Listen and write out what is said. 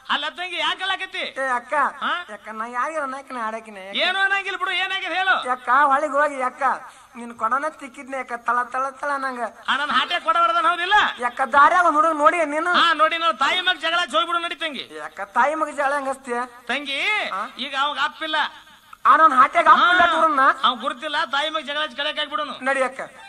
ಅಲ್ಲ ತಂಗಿ ಯಾಕೆ ಹೇಳಕತ್ತಿ ಏ ಅಕ್ಕ ಯಾಕ ನಾ ಯಾರಿಗಾರ ಅನ್ನಕಿನ ಆಡಕಿನ ಏನು ಅನ್ನಂಗಿಲ್ಲ ಬಿಡು ಏನಾಗಿದೆ ಹೇಳು ಯಾಕ ಹೊಳಿಗೆ ಹೋಗಿ ಯಾಕ ನಿನ್ ಕೊಡನ ತಿಕ್ಕಿದ್ನಿ ಯಾಕ ತಳ ತಳ ತಳ ನಂಗ ನನ್ನ ಹಾಟೆ ಕೊಡಬಾರ್ದನ್ ಹೌದಿಲ್ಲ ಯಾಕ ದಾರ್ಯಾಗ ಹುಡುಗ ನೋಡಿ ನೀನು ನೋಡಿ ನಾವು ತಾಯಿ ಮಗ ಜಗಳ ಹೋಗ್ಬಿಡು ನಡಿ ತಂಗಿ ಯಾಕ ತಾಯಿ ಮಗ ಜಗಳ ಹಂಗಸ್ತಿಯ ತಂಗಿ ಈಗ ಅವಾಗ ಅಪ್ಪಿಲ್ಲ ಆ ನನ್ ಹಾಟ್ಯಾಗ ಅವ್ ಗುರುತಿಲ್ಲ ತಾಯಿ ಮಗ ಜಗಳ ಕಡೆಕ್ ಆಗ್ಬಿಡೋನು ನಡಿ ಅಕ್ಕ